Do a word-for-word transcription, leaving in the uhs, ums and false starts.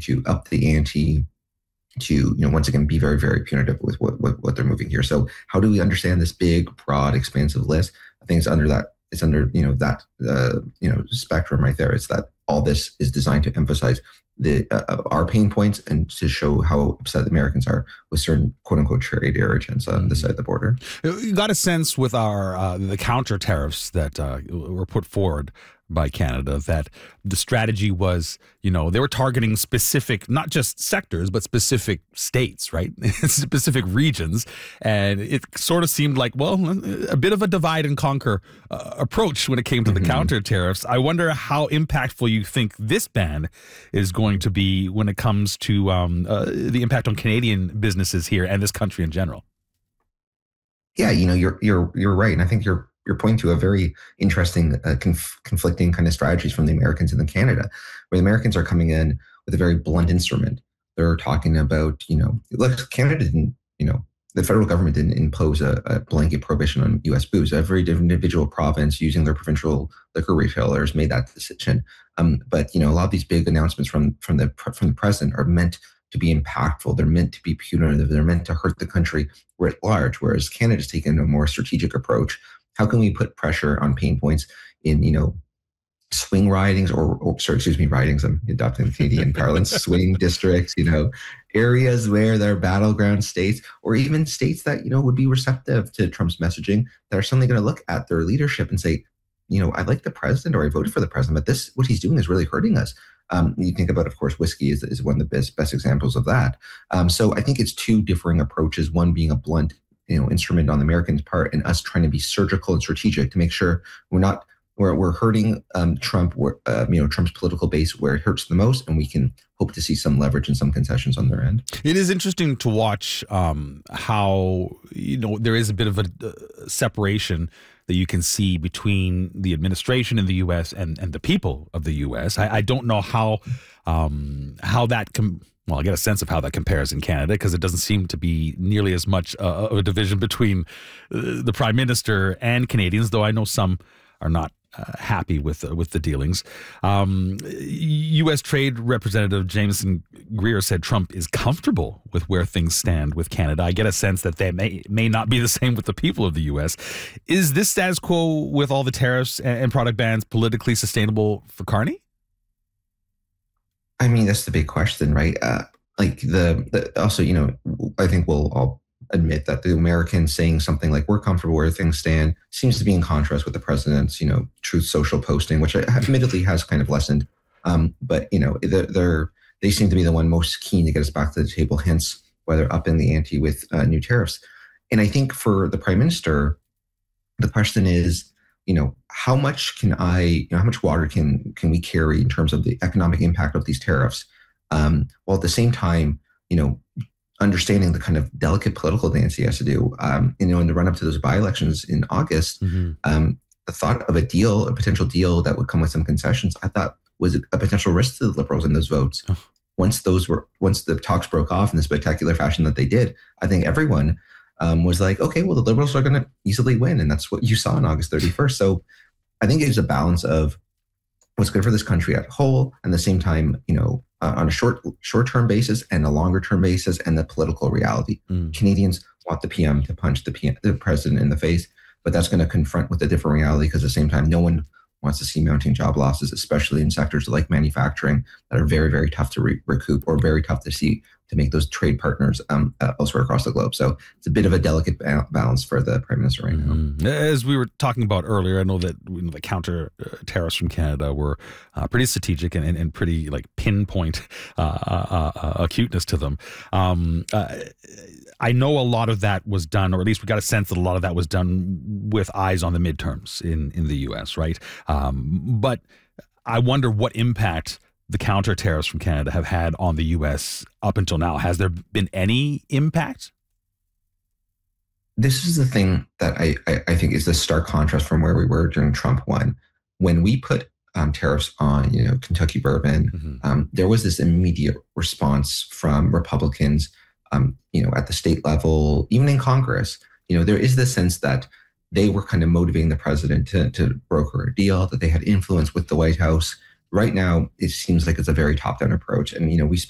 to up the ante, to, you know, once again, be very, very punitive with what, what, what they're moving here. So how do we understand this big, broad, expansive list? I think it's under that, it's under, you know, that, uh, you know, spectrum right there. It's that all this is designed to emphasize the uh, our pain points and to show how upset Americans are with certain quote unquote trade irritants on the side of the border. You got a sense with our uh, the counter tariffs that uh, were put forward by Canada that the strategy was, you know, they were targeting specific, not just sectors, but specific states, right? Specific regions. And it sort of seemed like, well, a bit of a divide and conquer uh, approach when it came to the mm-hmm. counter tariffs. I wonder how impactful you think this ban is going to be when it comes to um, uh, the impact on Canadian businesses here and this country in general. Yeah, you know, you're you're you're right. And I think you're You're pointing to a very interesting uh, conf- conflicting kind of strategies from the Americans and the Canada, where the Americans are coming in with a very blunt instrument. They're talking about, you know, look, Canada didn't, you know, the federal government didn't impose a, a blanket prohibition on U S booze. Every individual province using their provincial liquor retailers made that decision. Um, but, you know, a lot of these big announcements from, from the from the president are meant to be impactful. They're meant to be punitive. They're meant to hurt the country writ large, whereas Canada's taken a more strategic approach. How can we put pressure on pain points in, you know, swing ridings or, or sorry, excuse me, ridings, I'm adopting Canadian parlance, swing districts, you know, areas where there are battleground states, or even states that, you know, would be receptive to Trump's messaging, that are suddenly going to look at their leadership and say, you know, I like the president or I voted for the president, but this, what he's doing is really hurting us. Um, you think about, of course, whiskey is, is one of the best, best examples of that. Um, so I think it's two differing approaches, one being a blunt, you know, instrument on the Americans' part, and us trying to be surgical and strategic to make sure we're not we're we're hurting um, Trump, where, uh, you know, Trump's political base where it hurts the most, and we can hope to see some leverage and some concessions on their end. It is interesting to watch um, how, you know, there is a bit of a uh, separation that you can see between the administration in the U S and and the people of the U S. I, I don't know how um, how that can. Well, I get a sense of how that compares in Canada, because it doesn't seem to be nearly as much uh, of a division between uh, the Prime Minister and Canadians, though I know some are not uh, happy with uh, with the dealings. Um, U S Trade Representative Jameson Greer said Trump is comfortable with where things stand with Canada. I get a sense that they may may not be the same with the people of the U S. Is this status quo with all the tariffs and, and product bans politically sustainable for Carney? I mean, that's the big question, right? Uh, like the, the also, you know, I think we'll all admit that the Americans saying something like "we're comfortable where things stand" seems to be in contrast with the president's, you know, Truth Social posting, which admittedly has kind of lessened. Um, but you know, they're, they're they seem to be the one most keen to get us back to the table. Hence, why they're up in the ante with uh, new tariffs. And I think for the Prime Minister, the question is, you know, how much can I, you know, how much water can can we carry in terms of the economic impact of these tariffs, um, while at the same time, you know, understanding the kind of delicate political dance he has to do. Um, you know, in the run up to those by-elections in August, mm-hmm. um, the thought of a deal, a potential deal that would come with some concessions, I thought was a potential risk to the Liberals in those votes. Oh. Once those were, once the talks broke off in the spectacular fashion that they did, I think everyone Um, was like, okay, well, the Liberals are going to easily win. And that's what you saw on August thirty-first. So I think it is a balance of what's good for this country as a whole, and at the same time, you know, uh, on a short, short-term basis and a longer-term basis, and the political reality. Mm. Canadians want the P M to punch the, P M, the president in the face, but that's going to confront with a different reality, because at the same time, no one wants to see mounting job losses, especially in sectors like manufacturing that are very, very tough to re- recoup or very tough to see to make those trade partners um, uh, elsewhere across the globe. So it's a bit of a delicate ba- balance for the Prime Minister right now. Mm-hmm. As we were talking about earlier, I know that you know, the counter uh, tariffs from Canada were uh, pretty strategic and, and, and pretty like pinpoint uh, uh, uh, acuteness to them. Um, uh, I know a lot of that was done, or at least we got a sense that a lot of that was done with eyes on the midterms in, in the U S, right? Um, but I wonder what impact the counter tariffs from Canada have had on the U S up until now. Has there been any impact? This is the thing that I, I, I think is the stark contrast from where we were during Trump one. When we put um, tariffs on, you know, Kentucky bourbon, mm-hmm. um, there was this immediate response from Republicans, um, you know, at the state level, even in Congress. You know, there is this sense that they were kind of motivating the president to, to broker a deal, that they had influence with the White House. Right now, it seems like it's a very top-down approach. And, you know, we spoke